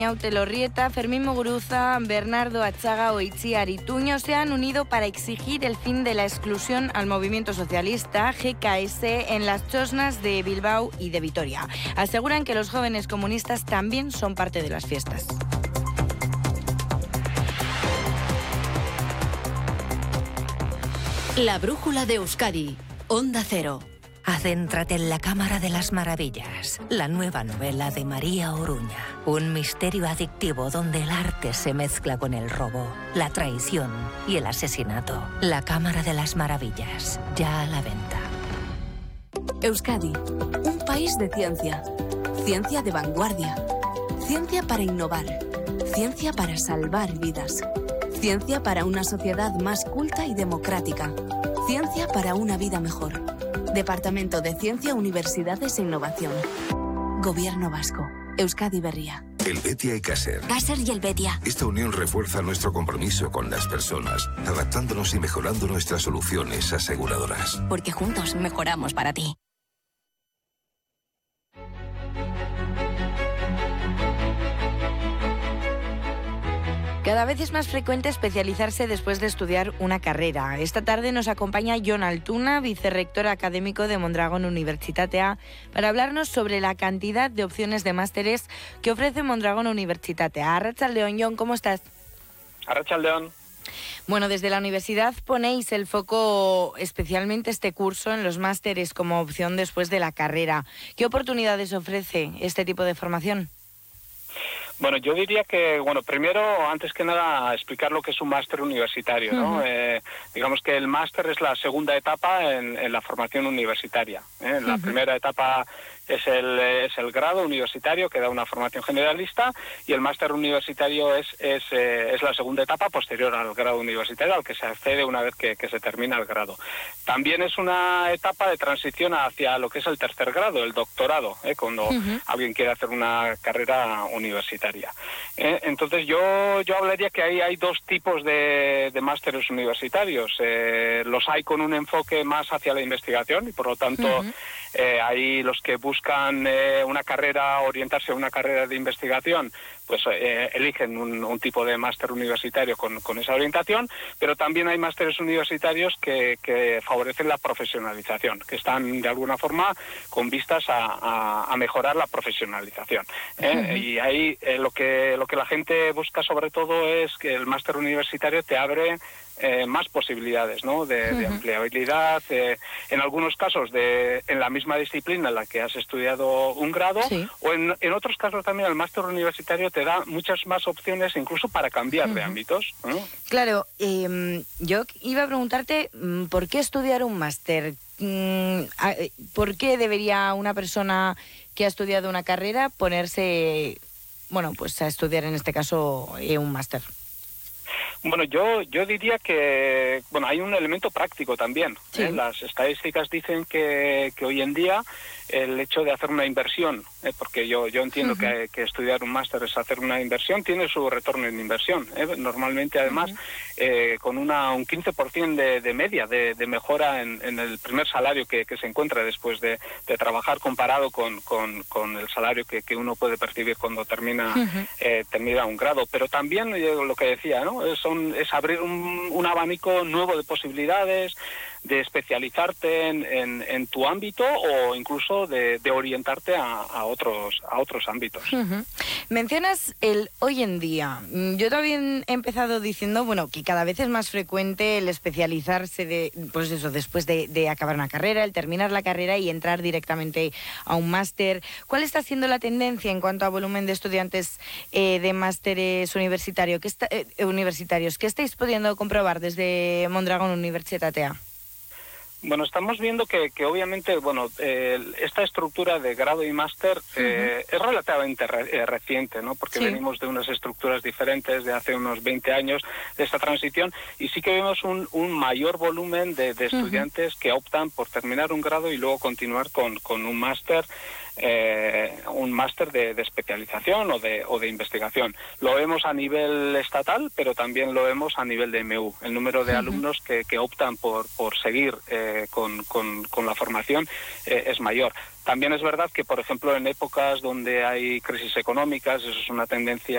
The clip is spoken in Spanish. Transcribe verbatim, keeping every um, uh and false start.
Telorrieta, Fermín Muguruza, Bernardo Achaga o Itziar Ituño se han unido para exigir el fin de la exclusión al movimiento socialista G K S en las chosnas de Bilbao y de Vitoria. Aseguran que los jóvenes comunistas también son parte de las fiestas. La brújula de Euskadi, Onda Cero. Adéntrate en la Cámara de las Maravillas, la nueva novela de María Oruña. Un misterio adictivo donde el arte se mezcla con el robo, la traición y el asesinato. La Cámara de las Maravillas, ya a la venta. Euskadi, un país de ciencia. Ciencia de vanguardia. Ciencia para innovar. Ciencia para salvar vidas. Ciencia para una sociedad más culta y democrática. Ciencia para una vida mejor. Departamento de Ciencia, Universidades e Innovación. Gobierno Vasco. Euskadi Berria. El Betia y Caser. Caser y el Betia. Esta unión refuerza nuestro compromiso con las personas, adaptándonos y mejorando nuestras soluciones aseguradoras. Porque juntos mejoramos para ti. Cada vez es más frecuente especializarse después de estudiar una carrera. Esta tarde nos acompaña Jon Altuna, vicerrector académico de Mondragón Unibertsitatea, para hablarnos sobre la cantidad de opciones de másteres que ofrece Mondragón Unibertsitatea. Arratsaldeon, Jon, ¿cómo estás? Arratsaldeon. Bueno, desde la universidad ponéis el foco especialmente este curso en los másteres como opción después de la carrera. ¿Qué oportunidades ofrece este tipo de formación? Bueno, yo diría que, bueno, primero, antes que nada, explicar lo que es un máster universitario, ¿no? Uh-huh. Eh, digamos que el máster es la segunda etapa en, en la formación universitaria, ¿eh? La uh-huh. primera etapa es el, es el grado universitario, que da una formación generalista, y el máster universitario es, es, eh, es la segunda etapa posterior al grado universitario, al que se accede una vez que, que se termina el grado. También es una etapa de transición hacia lo que es el tercer grado, el doctorado, ¿eh? Cuando uh-huh. alguien quiere hacer una carrera universitaria. Eh, entonces yo yo hablaría que ahí hay dos tipos de, de másteres universitarios. Eh, los hay con un enfoque más hacia la investigación y por lo tanto uh-huh. eh, hay los que buscan eh, una carrera, orientarse a una carrera de investigación, pues eh, eligen un, un tipo de máster universitario con, con esa orientación, pero también hay másteres universitarios que, que favorecen la profesionalización, que están de alguna forma con vistas a, a, a mejorar la profesionalización. ¿eh? Uh-huh. Y ahí eh, lo que lo que la gente busca sobre todo es que el máster universitario te abre Eh, más posibilidades, ¿no? de, uh-huh. de empleabilidad, eh, en algunos casos de en la misma disciplina en la que has estudiado un grado, sí. o en, en otros casos también el máster universitario te da muchas más opciones incluso para cambiar uh-huh. de ámbitos. ¿no? Claro, eh, yo iba a preguntarte ¿por qué estudiar un máster? ¿Por qué debería una persona que ha estudiado una carrera ponerse, bueno, pues a estudiar en este caso eh, un máster? Bueno, yo yo diría que bueno hay un elemento práctico también. Sí. ¿eh? Las estadísticas dicen que, que hoy en día el hecho de hacer una inversión, ¿eh? porque yo yo entiendo uh-huh. que, que estudiar un máster es hacer una inversión, tiene su retorno en inversión. ¿eh? Normalmente, además, uh-huh. eh, con una un quince por ciento de, de media de, de mejora en, en el primer salario que, que se encuentra después de, de trabajar comparado con, con, con el salario que, que uno puede percibir cuando termina uh-huh. eh, termina un grado. Pero también eh, lo que decía, ¿no? Es, son, es abrir un, un abanico nuevo de posibilidades, de especializarte en, en, en tu ámbito o incluso de, de orientarte a, a otros a otros ámbitos. Uh-huh. Mencionas el hoy en día. Yo también he empezado diciendo, bueno, que cada vez es más frecuente el especializarse de, pues eso, después de, de acabar una carrera, el terminar la carrera y entrar directamente a un máster. ¿Cuál está siendo la tendencia en cuanto a volumen de estudiantes eh, de másteres universitario, que está, eh, universitarios? ¿Qué estáis pudiendo comprobar desde Mondragón Unibertsitatea? Bueno, estamos viendo que, que obviamente, bueno, eh, esta estructura de grado y máster eh, uh-huh. es relativamente re, eh, reciente, ¿no? Porque sí. venimos de unas estructuras diferentes de hace unos veinte años de esta transición y sí que vemos un, un mayor volumen de, de estudiantes uh-huh. que optan por terminar un grado y luego continuar con, con un máster. Eh, un máster de, de especialización o de, o de investigación. Lo vemos a nivel estatal, pero también lo vemos a nivel de M U. El número de uh-huh. alumnos que, que optan por, por seguir eh, con, con, con la formación eh, es mayor. También es verdad que, por ejemplo, en épocas donde hay crisis económicas, eso es una tendencia